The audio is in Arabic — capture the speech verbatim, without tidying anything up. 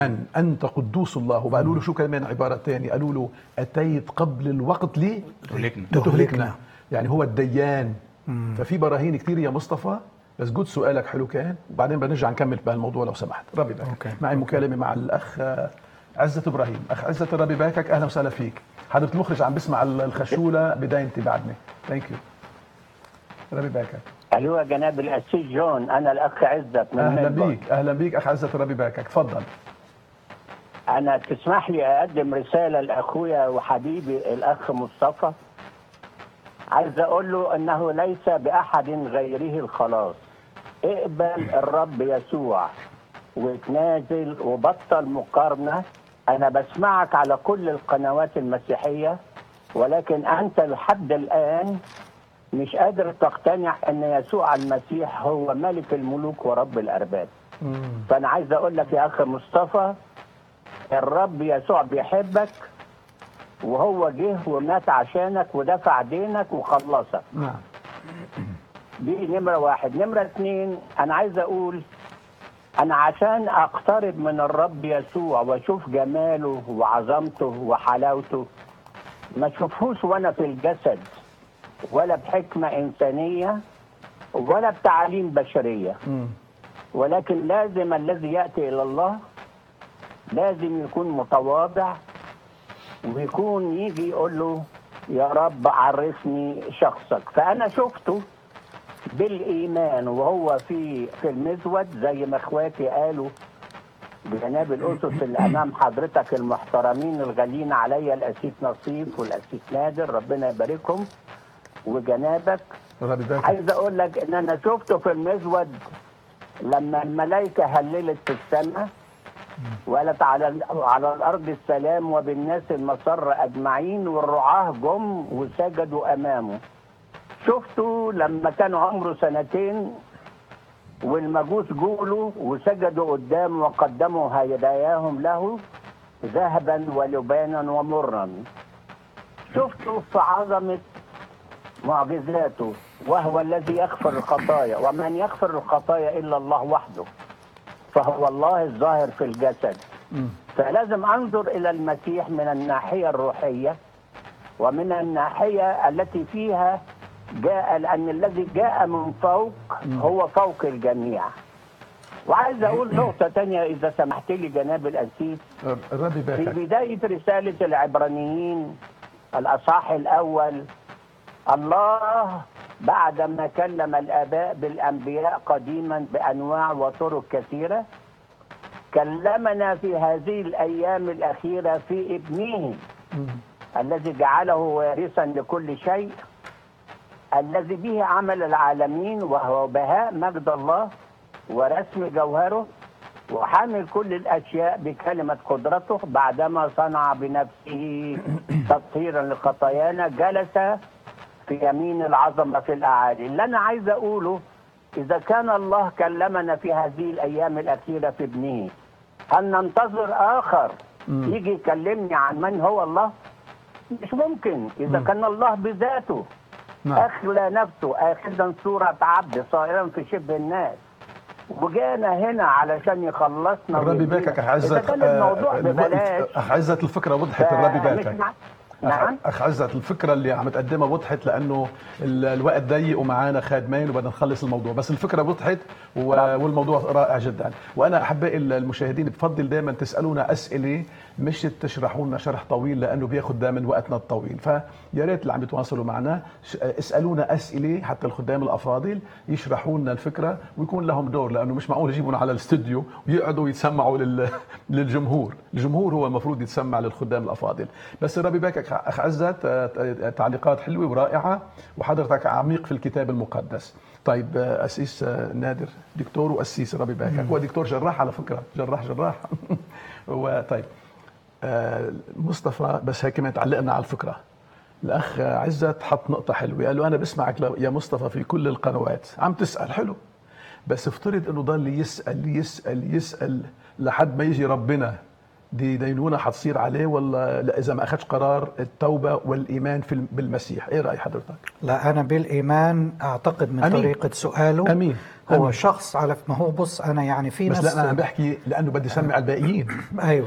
أن أنت قدوس الله. وقالوا له شو كمان عبارة تانية، قالوا له أتيت قبل الوقت لي تهلكنا تهلكنا، يعني هو الديان. مم. ففي براهين كتير يا مصطفى، بس جود سؤالك حلو كان، وبعدين بنرجع نكمل بهالموضوع لو سمحت. ربي باكك. معي مكالمة مع الأخ عزة إبراهيم. أخ عزة ربي باكك، أهلا وسهلا فيك. حضرة المخرج عم بسمع الخشولة بدايتي بعدني. ثانك يو. ربي باكك. الو يا جناب الأسيس جون، انا الاخ عزت من اهلا ملبورن. بيك اهلا بيك اخ عزت ربي باكك، تفضل. انا تسمح لي اقدم رساله لاخويا وحبيبي الاخ مصطفى. عايز اقول له انه ليس باحد غيره الخلاص. اقبل الرب يسوع وتنازل وبطل مقارنه. انا بسمعك على كل القنوات المسيحيه، ولكن انت لحد الان مش قادر تقتنع ان يسوع المسيح هو ملك الملوك ورب الارباب. مم. فانا عايز اقول لك يا اخ مصطفى، الرب يسوع بيحبك، وهو جه ومات عشانك ودفع دينك وخلصك. نعم. دي نمرة واحد. نمرة اتنين، انا عايز اقول انا عشان اقترب من الرب يسوع واشوف جماله وعظمته وحلاوته، ما اشوفهوش وانا في الجسد، ولا بحكمة إنسانية، ولا بتعاليم بشرية. م. ولكن لازم الذي يأتي إلى الله لازم يكون متواضع، ويكون يجي يقول له يا رب عرفني شخصك. فأنا شفته بالإيمان وهو في في المزود، زي ما إخواتي قالوا بجناب الأسس اللي أمام حضرتك المحترمين الغاليين عليا، الأسيس نصيف والأسيس نادر، ربنا يباركهم، وجنابك. عايز اقول لك ان انا شفته في المزود لما الملائكه هللت في السماء وقالت على على الارض السلام وبالناس المسر اجمعين، والرعاه جم وسجدوا امامه. شفته لما كان عمره سنتين والمجوس جولوا وسجدوا قدامه وقدموا هداياهم له ذهبا ولبانا ومرا. شفته في عظمه معجزاته، وهو الذي يغفر الخطايا، ومن يغفر الخطايا إلا الله وحده، فهو الله الظاهر في الجسد. م. فلازم أنظر إلى المسيح من الناحية الروحية ومن الناحية التي فيها جاء، لأن الذي جاء من فوق هو فوق الجميع. وعايز أقول نقطة تانية إذا سمحت لي جناب الأسيس. في بداية رسالة العبرانيين الأصحاح الأول، الله بعدما كلم الآباء بالأنبياء قديما بأنواع وطرق كثيرة، كلمنا في هذه الأيام الأخيرة في ابنه الذي جعله وارثا لكل شيء، الذي به عمل العالمين، وهو بهاء مجد الله ورسم جوهره، وحامل كل الأشياء بكلمة قدرته، بعدما صنع بنفسه تطهيرا لخطايانا جلس في يمين العظمة في الأعالي. اللي أنا عايز أقوله، إذا كان الله كلمنا في هذه الأيام الأخيرة في ابنه، هل ننتظر آخر م. يجي يكلمني عن من هو الله؟ مش ممكن. إذا م. كان الله بذاته نعم. أخلى نفسه آخذا صورة عبد صائرا في شبه الناس، وجانا هنا علشان يخلصنا. الربي باكك أخ عزت. إذا كان الموضوع ببلاش. أخ عزت الفكرة وضحت. الربي باكك. نعم. أخ عزت الفكرة اللي عم تقدمها وضحت، لأنه الوقت ضيق ومعانا خادمين وبدنا نخلص الموضوع، بس الفكرة وضحت والموضوع رائع جدا. وأنا أحبائي المشاهدين بفضل دائما تسألونا أسئلة، مش تشرحوا لنا شرح طويل، لأنه بياخد دائما وقتنا الطويل. فيا ريت اللي عم يتواصلوا معنا اسألونا أسئلة حتى الخدام الأفاضل يشرحوا لنا الفكرة ويكون لهم دور، لأنه مش معقول يجيبون على الاستوديو ويقعدوا يتسمعوا للجمهور. الجمهور هو المفروض يتسمع للخدام الأفاضل. بس الربي باكك أخ عزت، تعليقات حلوة ورائعة، وحضرتك عميق في الكتاب المقدس. طيب أسيس نادر، دكتور وأسيس الربي باكك، هو دكتور جراح على فكرة، جراح جراح وطيب مصطفى، بس هيك كمان تعلقنا على الفكرة. الأخ عزت حط نقطة حلوة، قال له أنا بسمعك يا مصطفى في كل القنوات عم تسأل حلو، بس افترض أنه ضل يسأل يسأل يسأل لحد ما يجي ربنا، دي دينونة حتصير عليه ولا لا إذا ما أخذش قرار التوبة والإيمان في بالمسيح؟ إيه رأي حضرتك؟ لا، أنا بالإيمان أعتقد من أمين. طريقة سؤاله أمين. هو شخص على ما هو بص انا يعني في بس ناس لا انا عم بحكي لانه بدي اسمع الباقيين. ايوه